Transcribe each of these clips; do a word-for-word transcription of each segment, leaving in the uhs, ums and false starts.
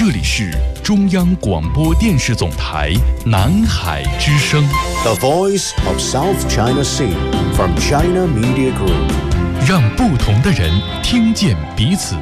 这里是中央广播电视总台南海之声 The Voice of South China Sea from China Media Group， 让不同的人听见彼此。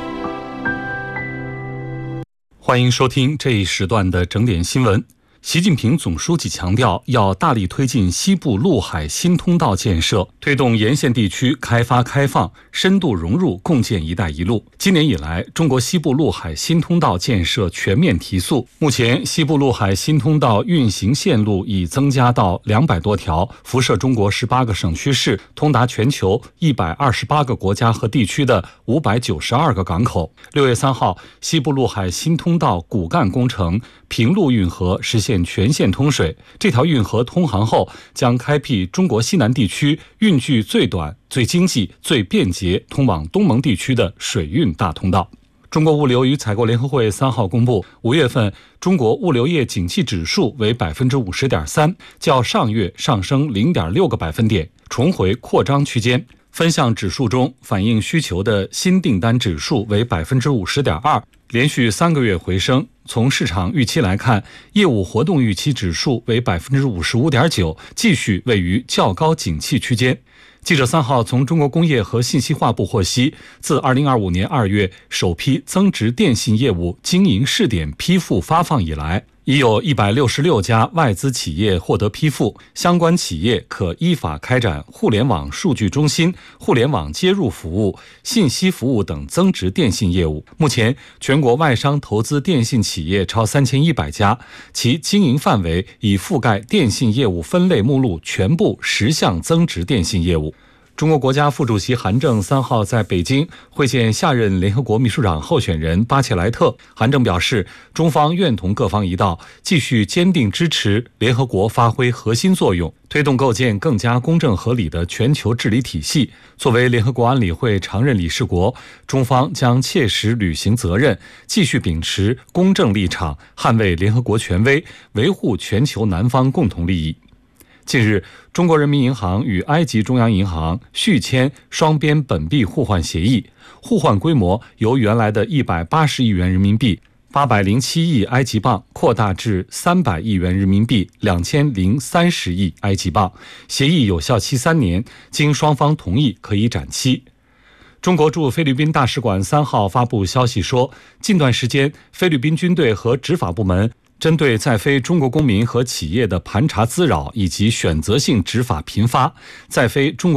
欢迎收听这一时段的整点新闻。习近平总书记强调，要大力推进西部陆海新通道建设，推动沿线地区开发开放，深度融入共建“一带一路”。今年以来，中国西部陆海新通道建设全面提速。目前，西部陆海新通道运行线路已增加到两百多条，辐射中国十八个省区市，通达全球一百二十八个国家和地区的五百九十二个港口。六月三号，西部陆海新通道骨干工程平陆运河实现全线通水，这条运河通航后，将开辟中国西南地区运距最短、最经济、最便捷通往东盟地区的水运大通道。中国物流与采购联合会三号公布，五月份中国物流业景气指数为百分之五十点三，较上月上升零点六个百分点，重回扩张区间。分项指数中，反映需求的新订单指数为百分之五十点二，连续三个月回升。从市场预期来看，业务活动预期指数为百分之五十五点九，继续位于较高景气区间。记者三号从中国工业和信息化部获悉，自二零二五年二月首批增值电信业务经营试点批复发放以来，已有一百六十六家外资企业获得批复，相关企业可依法开展互联网数据中心、互联网接入服务、信息服务等增值电信业务。目前，全国外商投资电信企业超三千一百家，其经营范围已覆盖电信业务分类目录全部十项增值电信业务。中国国家副主席韩正三号在北京会见下任联合国秘书长候选人巴切莱特。韩正表示，中方愿同各方一道，继续坚定支持联合国发挥核心作用，推动构建更加公正合理的全球治理体系。作为联合国安理会常任理事国，中方将切实履行责任，继续秉持公正立场，捍卫联合国权威，维护全球南方共同利益。近日，中国人民银行与埃及中央银行续签双边本币互换协议，互换规模由原来的一百八十亿元人民币、八百零七亿埃及镑扩大至三百亿元人民币、两千零三十亿埃及镑。协议有效期三年，经双方同意可以展期。中国驻菲律宾大使馆三号发布消息说，近段时间菲律宾军队和执法部门针对在菲中国公民和企业的盘查滋扰以及选择性执法频发，在菲中国